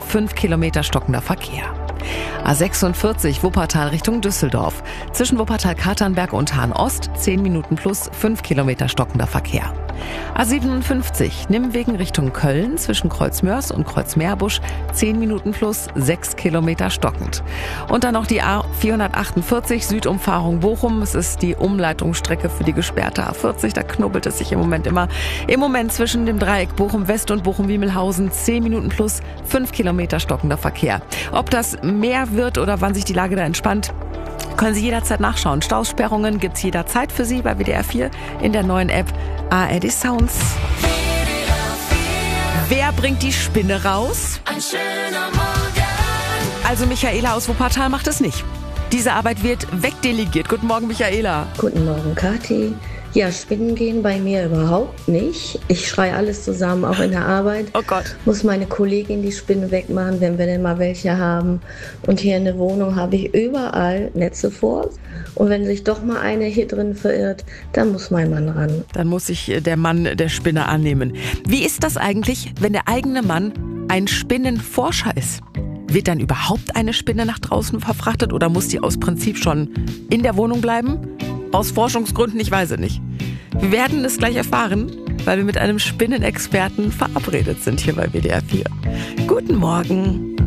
5 Kilometer stockender Verkehr. A46 Wuppertal Richtung Düsseldorf. Zwischen Wuppertal-Katernberg und Hahn-Ost 10 Minuten plus 5 Kilometer stockender Verkehr. A57 Nimwegen Richtung Köln zwischen Kreuzmörs und Kreuzmeerbusch 10 Minuten plus 6 Kilometer stockend. Und dann noch die A448 Südumfahrung Bochum. Es ist die Umleitungsstrecke für die gesperrte A40. Da knubbelt es sich im Moment immer. Im Moment zwischen dem Dreieck Bochum-West und Bochum-Wiemelhausen 10 Minuten plus 5 Kilometer stockender Verkehr. Ob das mehr wird oder wann sich die Lage da entspannt, können Sie jederzeit nachschauen. Staussperrungen gibt's jederzeit für Sie bei WDR 4 in der neuen App ARD Sounds. Wer bringt die Spinne raus? Ein schöner Morgen. Also Michaela aus Wuppertal macht es nicht. Diese Arbeit wird wegdelegiert. Guten Morgen, Michaela. Guten Morgen, Kathi. Ja, Spinnen gehen bei mir überhaupt nicht. Ich schreie alles zusammen, auch in der Arbeit. Oh Gott. Muss meine Kollegin die Spinnen wegmachen, wenn wir denn mal welche haben. Und hier in der Wohnung habe ich überall Netze vor. Und wenn sich doch mal eine hier drin verirrt, dann muss mein Mann ran. Dann muss sich der Mann der Spinne annehmen. Wie ist das eigentlich, wenn der eigene Mann ein Spinnenforscher ist? Wird dann überhaupt eine Spinne nach draußen verfrachtet oder muss die aus Prinzip schon in der Wohnung bleiben? Aus Forschungsgründen, ich weiß es nicht. Wir werden es gleich erfahren, weil wir mit einem Spinnenexperten verabredet sind hier bei WDR 4. Guten Morgen.